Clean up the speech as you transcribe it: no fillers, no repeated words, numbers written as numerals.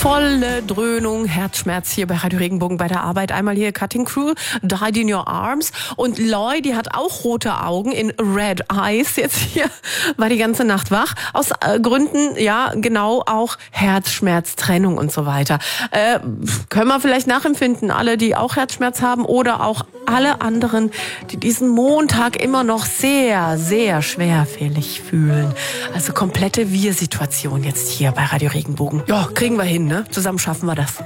Volle Dröhnung, Herzschmerz hier bei Radio Regenbogen bei der Arbeit. Einmal hier Cutting Crew, Died in Your Arms. Und Loy, die hat auch rote Augen in Red Eyes. Jetzt hier war die ganze Nacht wach. Aus Gründen, ja, genau, auch Herzschmerz, Trennung und so weiter. Können wir vielleicht nachempfinden, alle, die auch Herzschmerz haben oder auch alle anderen, die diesen Montag immer noch sehr, sehr schwerfällig fühlen. Also komplette Wir-Situation jetzt hier bei Radio Regenbogen. Ja, kriegen wir hin, ne? Zusammen schaffen wir das.